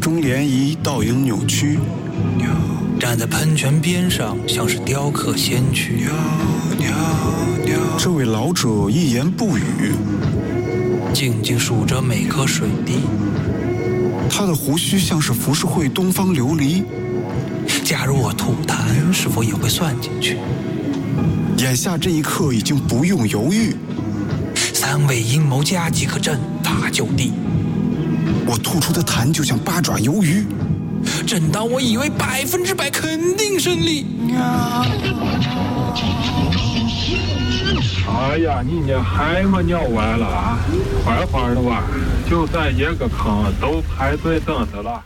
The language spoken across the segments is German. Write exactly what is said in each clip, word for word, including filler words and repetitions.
中涟漪，倒影扭曲。 站在喷泉边上，像是雕刻先驱。 这位老者一言不语， 静静数着每颗水滴。 他的胡须像是浮世绘东方琉璃。 假如我吐痰，是否也会算进去？ 眼下这一刻已经不用犹豫。 三位阴谋家即可阵法就地。 我吐出的痰就像八爪鱿鱼。 正当我以为百分之百肯定胜利， 哎呀，你这还没尿完了啊！快快的吧，就在一个坑，都排队等着了。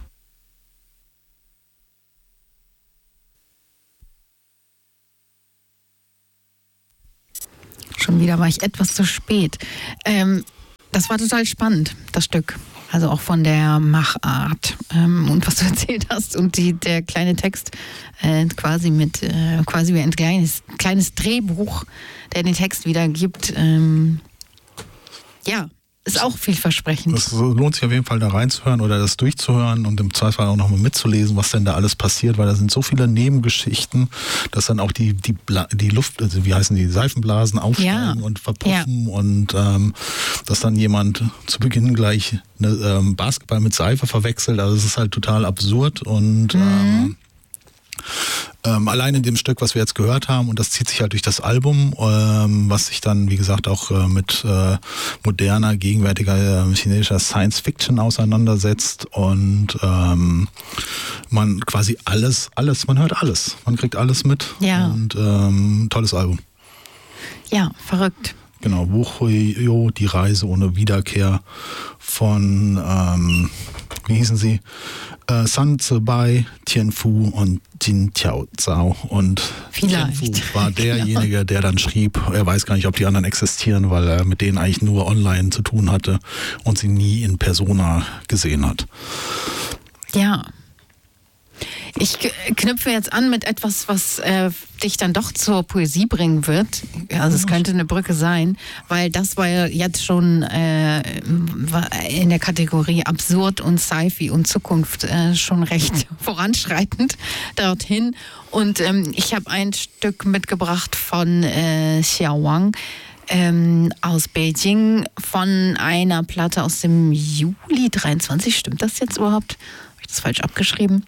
Schon wieder war ich etwas zu spät. Ähm, das war total spannend, das Stück. Also auch von der Machart ähm, und was du erzählt hast und die, der kleine Text äh, quasi mit äh, quasi wie ein kleines, kleines Drehbuch, der den Text wiedergibt. Ähm, ja, ist auch vielversprechend. Es lohnt sich auf jeden Fall da reinzuhören oder das durchzuhören und im Zweifel auch nochmal mitzulesen, was denn da alles passiert, weil da sind so viele Nebengeschichten, dass dann auch die, die, die Luft, also wie heißen die, Seifenblasen aufsteigen ja. und verpuffen ja. und ähm, dass dann jemand zu Beginn gleich eine, ähm, Basketball mit Seife verwechselt. Also es ist halt total absurd und mhm. ähm, Ähm, allein in dem Stück, was wir jetzt gehört haben, und das zieht sich halt durch das Album, ähm, was sich dann, wie gesagt, auch äh, mit äh, moderner, gegenwärtiger äh, chinesischer Science-Fiction auseinandersetzt und ähm, man quasi alles, alles, man hört alles, man kriegt alles mit ja. und ähm, tolles Album. Ja, verrückt. Genau, Wuhuyo, die Reise ohne Wiederkehr von, ähm, wie hießen sie? Äh, Sun Zibai, Tianfu und Jin Tiao Zhao. Und Vielleicht. Tianfu war derjenige, der dann schrieb, er weiß gar nicht, ob die anderen existieren, weil er mit denen eigentlich nur online zu tun hatte und sie nie in Persona gesehen hat. Ja. Ich knüpfe jetzt an mit etwas, was äh, dich dann doch zur Poesie bringen wird. Also es könnte eine Brücke sein, weil das war ja jetzt schon äh, in der Kategorie Absurd und Sci-Fi und Zukunft äh, schon recht voranschreitend dorthin. Und ähm, ich habe ein Stück mitgebracht von äh, Xiao Wang ähm, aus Beijing von einer Platte aus dem Juli dreiundzwanzig. Stimmt das jetzt überhaupt? Habe ich das falsch abgeschrieben?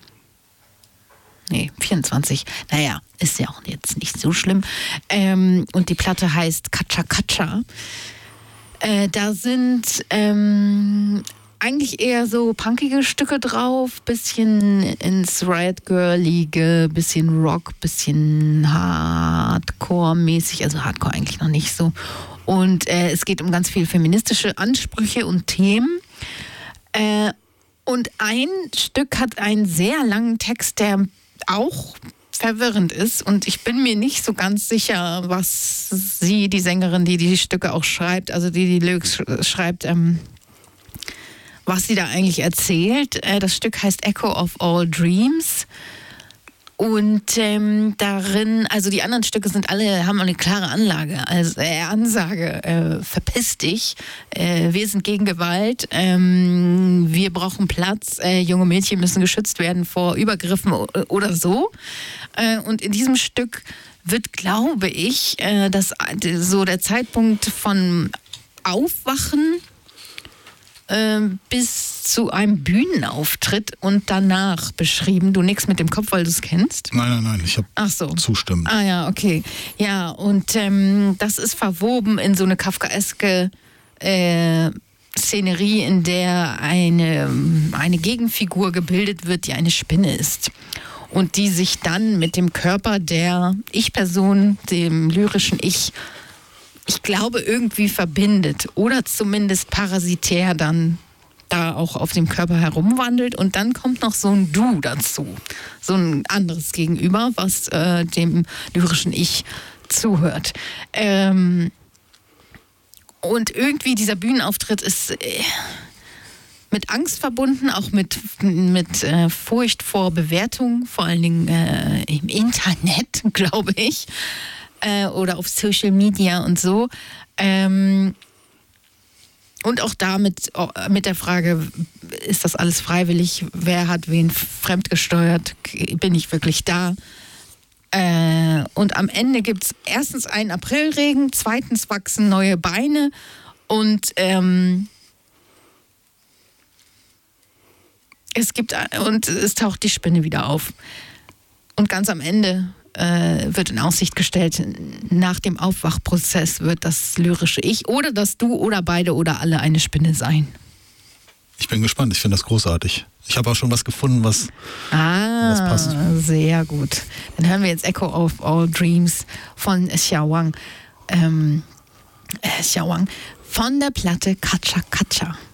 Nee, vierundzwanzig. Naja, ist ja auch jetzt nicht so schlimm. Ähm, und die Platte heißt Kacha Kacha. Äh, da sind ähm, eigentlich eher so punkige Stücke drauf. Bisschen ins Riot Girl-ige, bisschen Rock, bisschen Hardcore-mäßig. Also Hardcore eigentlich noch nicht so. Und äh, es geht um ganz viele feministische Ansprüche und Themen. Äh, und ein Stück hat einen sehr langen Text, der auch verwirrend ist und ich bin mir nicht so ganz sicher, was sie, die Sängerin, die die Stücke auch schreibt, also die die Lyrics schreibt, ähm, was sie da eigentlich erzählt. Äh, das Stück heißt Echo of All Dreams und ähm, darin, also die anderen Stücke sind alle, haben eine klare Anlage, also äh, Ansage, äh, verpiss dich, äh, wir sind gegen Gewalt, ähm, wir brauchen Platz, äh, junge Mädchen müssen geschützt werden vor Übergriffen oder so. Äh, und in diesem Stück wird, glaube ich, äh, dass so der Zeitpunkt von Aufwachen bis zu einem Bühnenauftritt und danach beschrieben. Du nickst mit dem Kopf, weil du es kennst? Nein, nein, nein, ich habe so. zustimmt. Ah ja, okay. Ja, und ähm, das ist verwoben in so eine kafkaeske äh, Szenerie, in der eine, eine Gegenfigur gebildet wird, die eine Spinne ist. Und die sich dann mit dem Körper der Ich-Person, dem lyrischen Ich, ich glaube, irgendwie verbindet oder zumindest parasitär dann da auch auf dem Körper herumwandelt und dann kommt noch so ein Du dazu, so ein anderes Gegenüber, was äh, dem lyrischen Ich zuhört. Ähm, und irgendwie dieser Bühnenauftritt ist äh, mit Angst verbunden, auch mit, mit äh, Furcht vor Bewertung, vor allen Dingen äh, im Internet, glaube ich. Oder auf Social Media und so. Ähm, und auch damit mit der Frage, ist das alles freiwillig? Wer hat wen fremdgesteuert? Bin ich wirklich da? Äh, und am Ende gibt es erstens einen Aprilregen, zweitens wachsen neue Beine und ähm, es gibt und es taucht die Spinne wieder auf. Und ganz am Ende äh, wird in Aussicht gestellt, nach dem Aufwachprozess wird das lyrische Ich oder das Du oder beide oder alle eine Spinne sein. Ich bin gespannt, ich finde das großartig. Ich habe auch schon was gefunden, was, ah, was passt. Sehr gut. Dann hören wir jetzt Echo of All Dreams von Xiao Wang. Ähm, äh, Xiao Wang von der Platte Kacha Kacha.